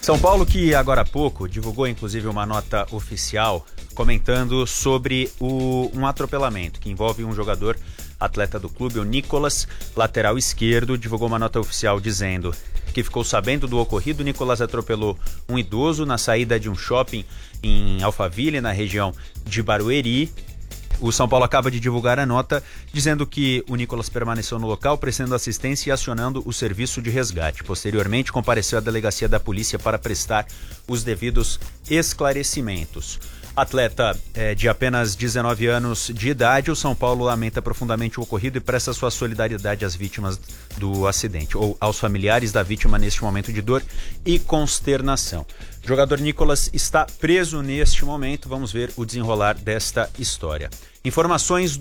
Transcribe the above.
São Paulo, que agora há pouco divulgou inclusive uma nota oficial comentando sobre um atropelamento que envolve um jogador atleta do clube, o Nicolas, lateral esquerdo, divulgou uma nota oficial dizendo que ficou sabendo do ocorrido. O Nicolas atropelou um idoso na saída de um shopping em Alphaville, na região de Barueri. O São Paulo acaba de divulgar a nota dizendo que o Nicolas permaneceu no local prestando assistência e acionando o serviço de resgate. Posteriormente, compareceu à delegacia da polícia para prestar os devidos esclarecimentos. Atleta de apenas 19 anos de idade, o São Paulo lamenta profundamente o ocorrido e presta sua solidariedade às vítimas do acidente, ou aos familiares da vítima neste momento de dor e consternação. O jogador Nicolas está preso neste momento. Vamos ver o desenrolar desta história. Informações